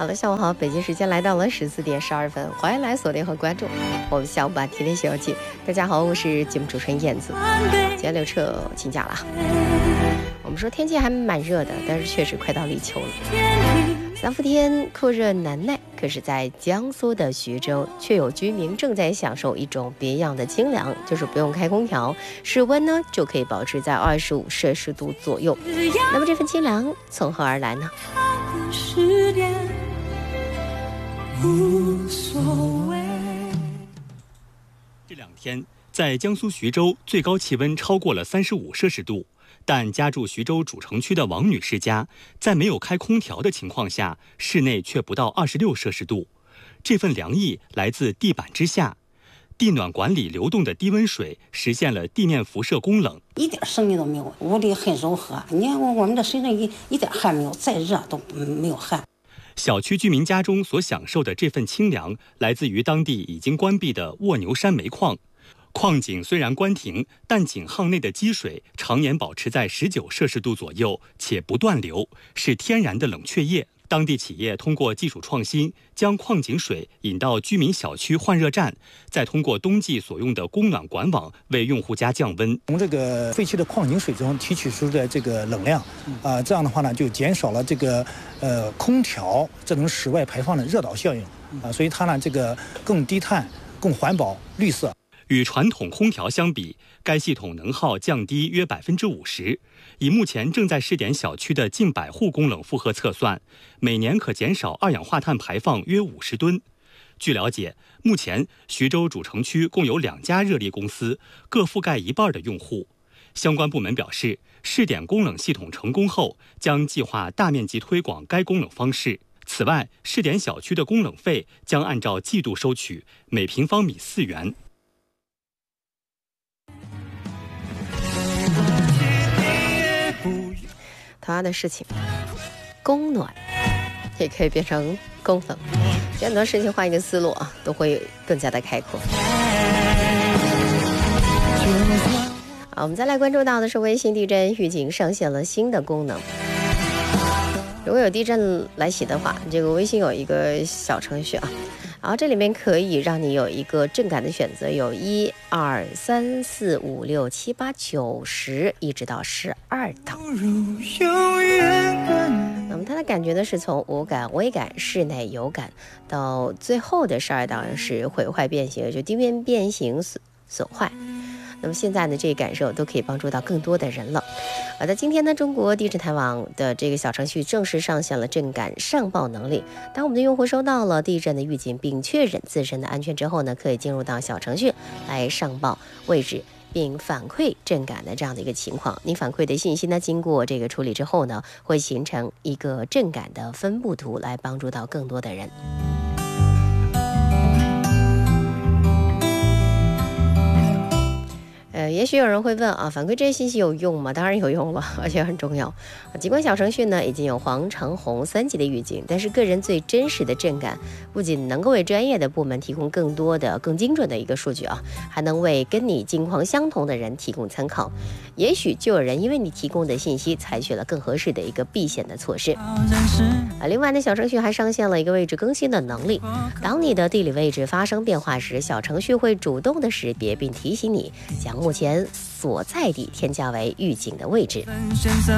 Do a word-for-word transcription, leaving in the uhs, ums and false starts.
好了，下午好，北京时间来到了十四点十二分，欢迎来锁定和关注我们下午版天天西游记。大家好，我是节目主持人燕子。今天刘彻请假了，我们说天气还蛮热的，但是确实快到立秋了。三伏天酷热难耐，可是在江苏的徐州，却有居民正在享受一种别样的清凉，就是不用开空调，室温呢就可以保持在二十五摄氏度左右。那么这份清凉从何而来呢？ 无所谓。这两天在江苏徐州，最高气温超过了三十五摄氏度，但家住徐州主城区的王女士家，在没有开空调的情况下，室内却不到二十六摄氏度。这份凉意来自地板之下，地暖管里流动的低温水实现了地面辐射供冷， 一点声音都没有，屋里很柔和。你看我我们的身上一一点汗没有，再热都没有汗。 小区居民家中所享受的这份清凉，来自于当地已经关闭的卧牛山煤矿。矿井虽然关停，但井巷内的积水常年保持在十九摄氏度左右，且不断流，是天然的冷却液。当地企业通过技术创新，将矿井水引到居民小区换热站，再通过冬季所用的供暖管网为用户家降温。 从这个废弃的矿井水中提取出的这个冷量，啊、呃，这样的话呢，就减少了这个呃空调这种室外排放的热岛效应啊、呃，所以它呢这个更低碳、更环保、绿色。 与传统空调相比，该系统能耗降低约百分之五十。以目前正在试点小区的近百户供冷负荷测算，每年可减少二氧化碳排放约五十吨。据了解，目前徐州主城区共有两家热力公司，各覆盖一半的用户。相关部门表示，试点供冷系统成功后，将计划大面积推广该供冷方式。此外，试点小区的供冷费将按照季度收取，每平方米四元。 同样的事情，供暖也可以变成供冷，很多事情换一个思路啊，都会更加的开阔。好，我们再来关注到的是微信地震预警上线了新的功能。如果有地震来袭的话，这个微信有一个小程序啊，然后这里面可以让你有一个震感的选择，有一二三四五六七八九十，一直到十二档。那么它的感觉呢，是从无感、微感、室内有感，到最后的十二档是毁坏变形，就地面变形损损坏。那么现在呢，这个感受都可以帮助到更多的人了。而在今天呢，中国地震台网的这个小程序正式上线了震感上报能力。当我们的用户收到了地震的预警，并确认自身的安全之后呢，可以进入到小程序来上报位置，并反馈震感的这样的一个情况。你反馈的信息呢，经过这个处理之后呢，会形成一个震感的分布图，来帮助到更多的人。呃，也许有人会问啊，反馈这些信息有用吗？当然有用了，而且很重要。尽管小程序呢已经有黄、橙、红三级的预警，但是个人最真实的震感不仅能够为专业的部门提供更多的、更精准的一个数据啊，还能为跟你境况相同的人提供参考。也许就有人因为你提供的信息，采取了更合适的一个避险的措施。啊，另外呢，小程序还上线了一个位置更新的能力。当你的地理位置发生变化时，小程序会主动的识别并提醒你，将目前所在地添加为预警的位置。